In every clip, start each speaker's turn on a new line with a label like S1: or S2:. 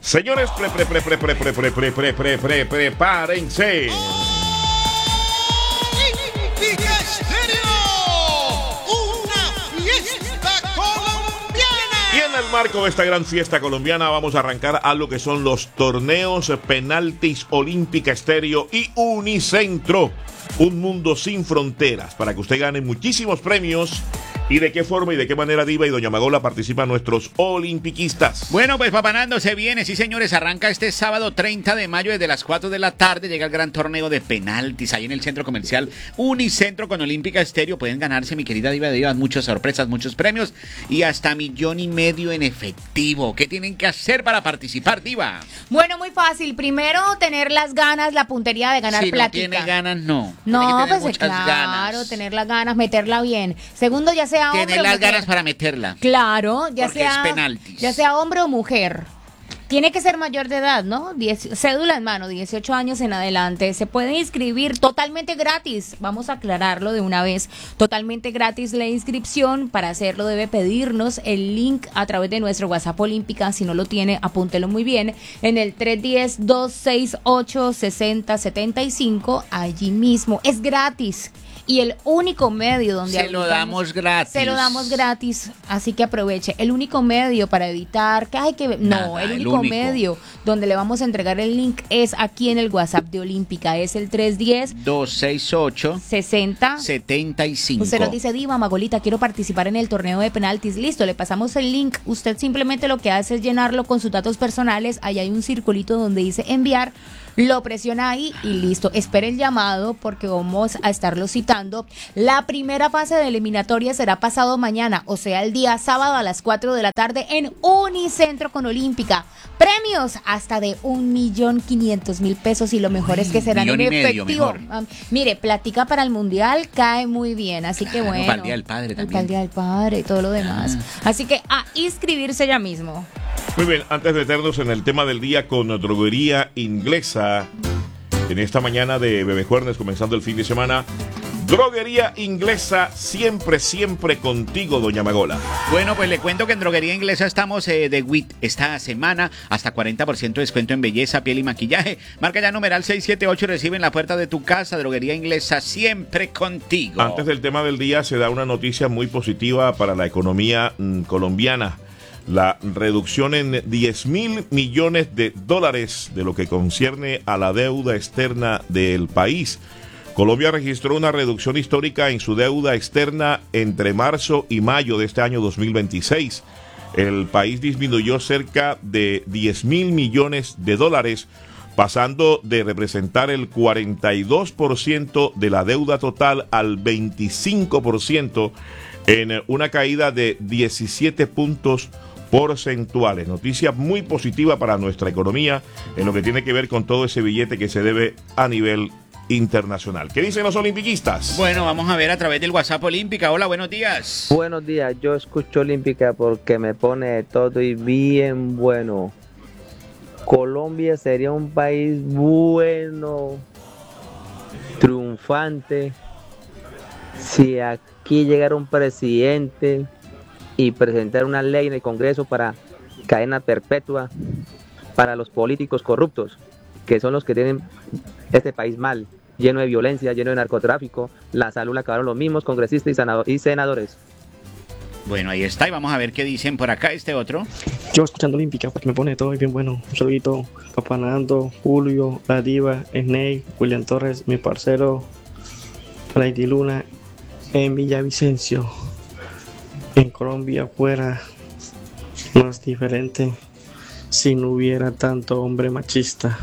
S1: Señores, prepárense.
S2: Olímpica Estéreo, una fiesta colombiana.
S1: Y en el marco de esta gran fiesta colombiana vamos a arrancar a lo que son los torneos penaltis Olímpica Estéreo y Unicentro. Un mundo sin fronteras para que usted gane muchísimos premios. ¿Y de qué forma y de qué manera, Diva y Doña Magola, participan nuestros olimpiquistas?
S3: Bueno, pues Papá Nando se viene, sí señores, arranca este sábado 30 de mayo desde las 4 de la tarde, llega el gran torneo de penaltis ahí en el centro comercial Unicentro con Olímpica Estéreo. Pueden ganarse, mi querida Diva de Divas, muchas sorpresas, muchos premios y hasta 1,5 millones en efectivo. ¿Qué tienen que hacer para participar, Diva?
S4: Bueno, muy fácil. Primero, tener las ganas, la puntería de ganar plática.
S3: Si no tiene ganas, no.
S4: No,
S3: Tiene que
S4: pues
S3: tener muchas
S4: claro,
S3: ganas.
S4: tener las ganas, meterla bien. Segundo, ya sea hombre
S3: Tener
S4: o
S3: las
S4: mujer.
S3: ganas para meterla.
S4: Claro, ya
S3: Porque es
S4: sea,
S3: penaltis.
S4: ya sea hombre o mujer. Tiene que ser mayor de edad, ¿no? Cédula en mano, 18 años en adelante. Se puede inscribir totalmente gratis. Vamos a aclararlo de una vez. Totalmente gratis la inscripción. Para hacerlo debe pedirnos el link a través de nuestro WhatsApp Olímpica. Si no lo tiene, apúntelo muy bien. En el 310-268-6075. Allí mismo. Es gratis. Y el único medio donde
S3: Se lo damos gratis.
S4: Se lo damos gratis, así que aproveche. El único medio para evitar que hay que
S3: Nada,
S4: el
S3: el
S4: único
S3: único
S4: medio donde le vamos a entregar el link es aquí en el WhatsApp de Olímpica, es el
S3: 268
S4: 310-60
S3: 75.
S4: Usted nos dice, Diva, Magolita, quiero participar en el torneo de penaltis. Listo, le pasamos el link. Usted simplemente lo que hace es llenarlo con sus datos personales. Ahí hay un circulito donde dice enviar. Lo presiona ahí y listo. Espere el llamado porque vamos a estarlo citando. La primera fase de eliminatoria será pasado mañana, o sea, el día sábado a las 4 de la tarde en Unicentro con Olímpica. Premios hasta de 1,500,000 pesos y lo mejor es que serán en
S3: 1,5
S4: efectivo.
S3: mejor.
S4: Mire, plática para el mundial cae muy bien, así que bueno.
S3: Para el Día del Padre también.
S4: Para el Día del Padre y todo lo demás. Así que a inscribirse ya mismo.
S1: Muy bien, antes de meternos en el tema del día con Droguería Inglesa, en esta mañana de Bebé Jueves, comenzando el fin de semana, Droguería Inglesa, siempre, siempre contigo, Doña Magola.
S3: Bueno, pues le cuento que en Droguería Inglesa estamos de WIT esta semana, hasta 40% de descuento en belleza, piel y maquillaje. Marca ya numeral 678, recibe en la puerta de tu casa. Droguería Inglesa, siempre contigo.
S1: Antes del tema del día, se da una noticia muy positiva para la economía colombiana. La reducción en 10,000 millones de dólares de lo que concierne a la deuda externa del país. Colombia registró una reducción histórica en su deuda externa entre marzo y mayo de este año 2026. El país disminuyó cerca de 10,000 millones de dólares, pasando de representar el 42% de la deuda total al 25%, en una caída de 17 puntos porcentuales. Noticia muy positiva para nuestra economía en lo que tiene que ver con todo ese billete que se debe a nivel internacional. ¿Qué dicen los olimpiquistas?
S3: Bueno, vamos a ver a través del WhatsApp Olímpica. Hola, buenos días.
S5: Buenos días, yo escucho Olímpica porque me pone de todo y bien bueno. Colombia sería un país bueno, triunfante, si aquí llegara un presidente y presentar una ley en el Congreso para cadena perpetua para los políticos corruptos, que son los que tienen este país mal, lleno de violencia, lleno de narcotráfico. La salud la acabaron los mismos congresistas y senadores.
S3: Bueno, ahí está, y vamos a ver qué dicen por acá este otro.
S6: Yo escuchando Olímpica porque me pone todo bien bueno. Un saludito, Papá Nando, Julio, La Diva, Snake, William Torres, mi parcero, Lady Luna, en Villavicencio. En Colombia fuera más diferente si no hubiera tanto hombre machista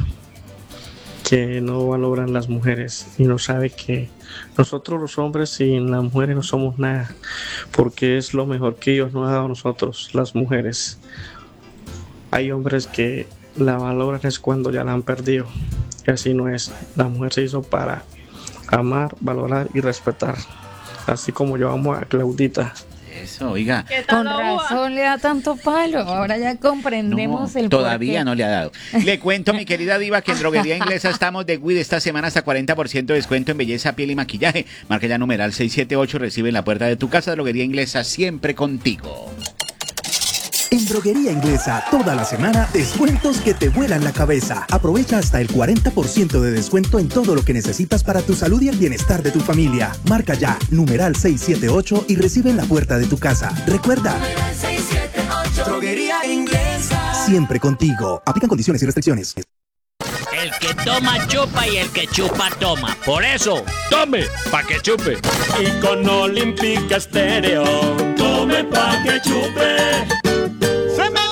S6: que no valoran las mujeres y no sabe que nosotros los hombres sin las mujeres no somos nada, porque es lo mejor que Dios nos ha dado a nosotros, las mujeres. Hay hombres que la valoran es cuando ya la han perdido, y así no es. La mujer se hizo para amar, valorar y respetar, así como yo amo a Claudita.
S3: Eso, oiga.
S4: Con razón le da tanto palo. Ahora ya comprendemos el
S3: todavía
S4: porqué.
S3: no le ha dado. Le cuento, mi querida Diva, que en Droguería Inglesa estamos de WID esta semana hasta 40% de descuento en belleza, piel y maquillaje. Marca ya numeral 678, recibe en la puerta de tu casa. Droguería Inglesa, siempre contigo.
S7: En Droguería Inglesa, toda la semana, descuentos que te vuelan la cabeza. Aprovecha hasta el 40% de descuento en todo lo que necesitas para tu salud y el bienestar de tu familia. Marca ya, numeral 678 y recibe en la puerta de tu casa. Recuerda,
S2: 678. Droguería Inglesa.
S7: Siempre contigo. Aplican condiciones y restricciones.
S8: El que toma chupa y el que chupa toma. Por eso, tome pa' que chupe.
S9: Y con Olímpica Estéreo, tome pa' que chupe.
S2: Se me